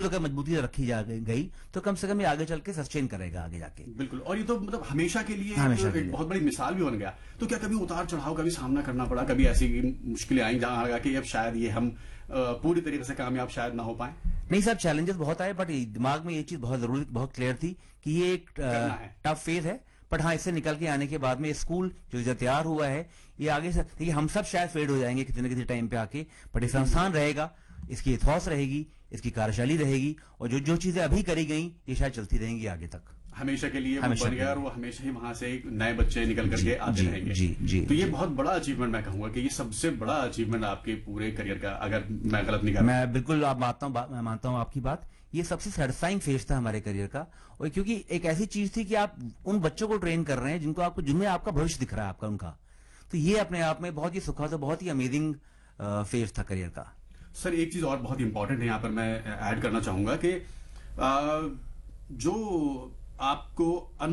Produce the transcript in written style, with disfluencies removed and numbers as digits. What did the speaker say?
अगर मजबूती से रखी जा गई तो कम से कम ये आगे चल के सस्टेन करेगा आगे जाके। बिल्कुल, और ये तो मतलब हमेशा के लिए एक बहुत बड़ी मिसाल भी बन गया। तो क्या कभी उतार चढ़ाव का भी सामना करना पड़ा, कभी ऐसी मुश्किलें आई जहां लगा कि अब शायद ये हम पूरी तरीके से कामयाब शायद ना हो पाए? नहीं सर, चैलेंजेस बहुत आए, बट दिमाग में ये चीज बहुत जरूरी, बहुत क्लियर थी कि ये एक टफ फेज है, बट हाँ इससे निकल के आने के बाद में स्कूल जो तैयार हुआ है, ये आगे से देखिए हम सब शायद फेड हो जाएंगे किसी न किसी टाइम पे आके, बट ये संस्थान रहेगा, इसकी इथॉस रहेगी, इसकी कार्यशैली रहेगी, और जो जो चीजें अभी करी गई ये शायद चलती रहेंगी आगे तक, हमेशा के लिए वो बन गया, और वो हमेशा ही वहां से नए बच्चे निकल करके आते रहेंगे। जी, तो ये बहुत बड़ा अचीवमेंट मैं कहूंगा कि ये सबसे बड़ा अचीवमेंट आपके पूरे करियर का, अगर मैं गलत नहीं कर रहा। मैं बिल्कुल मैं मानता हूं आपकी बात, ये सबसे सेटिस्फाइंग फेज था हमारे करियर का, और क्योंकि एक ऐसी चीज थी कि आप उन बच्चों को ट्रेन कर रहे हैं जिनमें आपका भविष्य दिख रहा है आपका उनका, तो ये अपने आप में बहुत ही सुखद और बहुत ही अमेजिंग फेज था करियर का। सर एक चीज और बहुत इंपॉर्टेंट है यहाँ पर मैं ऐड करना चाहूंगा कि जो आपको